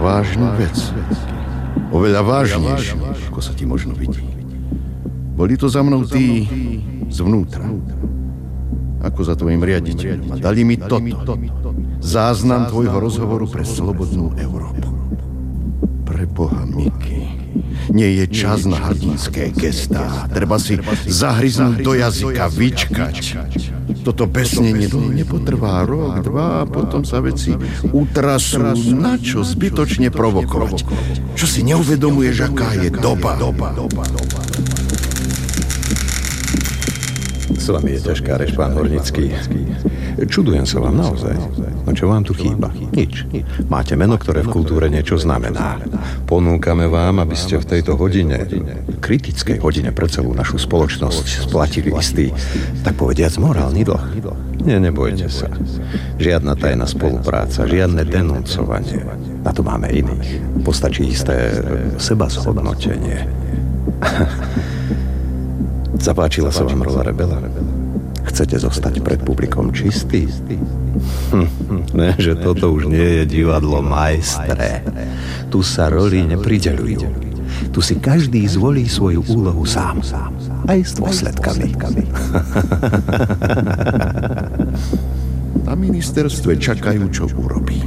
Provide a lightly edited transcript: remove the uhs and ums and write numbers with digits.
vážnu vec. Oveľa vážnejšiu, ako sa ti možno vidí. Boli to za mnou tí zvnútra. Ako za tvojim riaditeľom. A dali mi toto. Záznam tvojho rozhovoru pre slobodnú Európu. Preboha, Miky. Nie je čas na hrdinské gestá. Treba si zahryznúť do jazyka, vyčkať. Toto besnenie dlho nepotrvá rok, dva, potom sa veci utrasú. Na čo zbytočne provokovať? Čo si neuvedomuješ, aká je doba? S vami je ťažká reč, pán Hornický. Čudujem sa vám naozaj. No čo vám tu chýba? Nič. Máte meno, ktoré v kultúre niečo znamená. Ponúkame vám, aby ste v tejto hodine, kritickej hodine pre celú našu spoločnosť splatili istý, tak povediac, morálny dlh. Nebojte sa. Žiadna tajná spolupráca, žiadne denuncovanie. Na to máme iných. Postačí isté sebazhodnotenie. Zapáčila sa vám rola Rebela? Chcete zostať pred publikom čistý? Ne, že toto už nie je divadlo Maestre. Tu sa roli neprideľujú. Tu si každý zvolí svoju úlohu sám. Aj s dôsledkami. Na ministerstve čakajú, čo urobí.